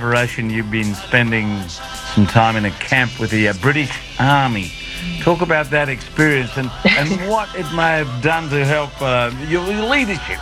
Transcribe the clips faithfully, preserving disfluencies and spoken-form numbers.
preparation, you've been spending some time in a camp with the uh, British Army. Talk about that experience and, and what it may have done to help uh, your leadership.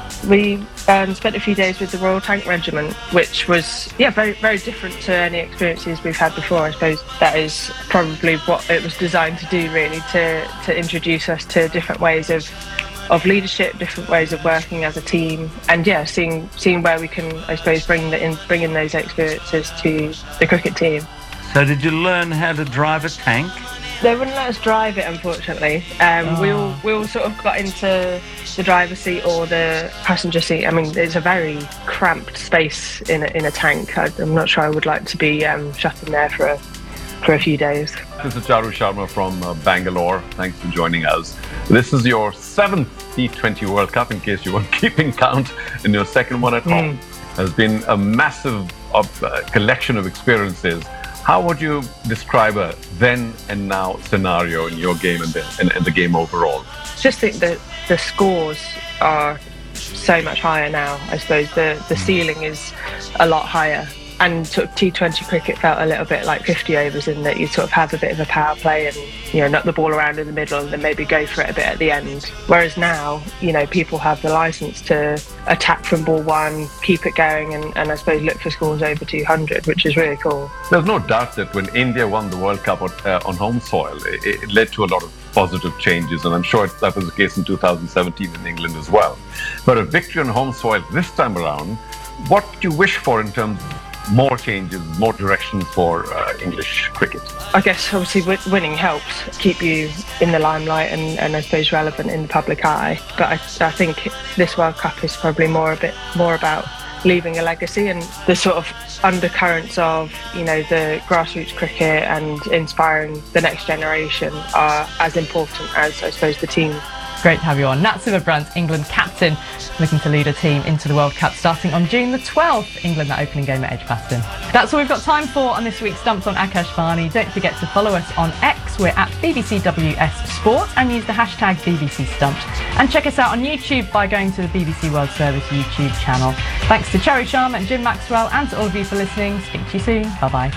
We um, spent a few days with the Royal Tank Regiment, which was, yeah, very, very different to any experiences we've had before. I suppose that is probably what it was designed to do, really, to, to introduce us to different ways of of leadership, different ways of working as a team, and yeah, seeing seeing where we can, I suppose, bring the, in, bring in those experiences to the cricket team. So did you learn how to drive a tank? They wouldn't let us drive it, unfortunately. Um, oh. We all we all sort of got into the driver's seat or the passenger seat. I mean, it's a very cramped space in a, in a tank. I, I'm not sure I would like to be um, shut in there for a, for a few days. This is Charu Sharma from uh, Bangalore. Thanks for joining us. This is your seventh T twenty World Cup, in case you weren't keeping count, and your second one at home. Mm. Has been a massive of, uh, collection of experiences. How would you describe a then and now scenario in your game and the, and, and the game overall? Just think that the scores are so much higher now. I suppose the, the ceiling is a lot higher. And sort of T twenty cricket felt a little bit like fifty overs in that you sort of have a bit of a power play and, you know, knock the ball around in the middle and then maybe go for it a bit at the end. Whereas now, you know, people have the licence to attack from ball one, keep it going and, and I suppose look for scores over two hundred, which is really cool. There's no doubt that when India won the World Cup uh, on home soil, it, it led to a lot of positive changes, and I'm sure that was the case in two thousand seventeen in England as well. But a victory on home soil this time around, what do you wish for in terms of more changes, more directions for uh, English cricket? I guess obviously w- winning helps keep you in the limelight and, and I suppose relevant in the public eye. But I, I think this World Cup is probably more a bit more about leaving a legacy, and the sort of undercurrents of, you know, the grassroots cricket and inspiring the next generation are as important as, I suppose, the team. Great to have you on. Nat Sciver-Brunt, England captain, looking to lead a team into the World Cup starting on June the twelfth. England, that opening game at Edgbaston. That's all we've got time for on this week's Stumped on Akashvani. Don't forget to follow us on X. We're at B B C W S Sport and use the hashtag B B C Stumped. And check us out on YouTube by going to the B B C World Service YouTube channel. Thanks to Charu Sharma and Jim Maxwell and to all of you for listening. Speak to you soon. Bye-bye.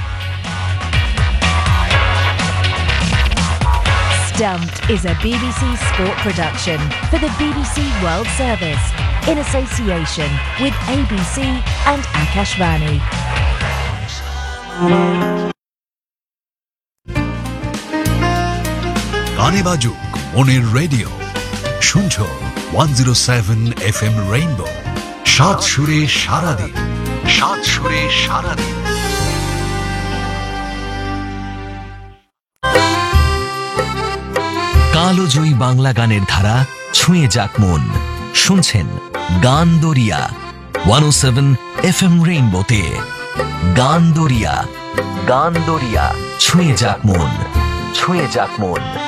Stumped is a B B C Sport production for the B B C World Service in association with A B C and Akashvani. গানে বাজুক মনের radio শুনছো one oh seven F M rainbow সাত সুরে সারাদিন সাত সুরে সারাদিন কালোজয়ী বাংলা গানের ধারা ছুঁয়ে যাক মন শুনছেন গান দরিয়া one oh seven F M রেইনবোতে গান দরিয়া গান দরিয়া ছুঁয়ে যাক মন ছুঁয়ে যাক মন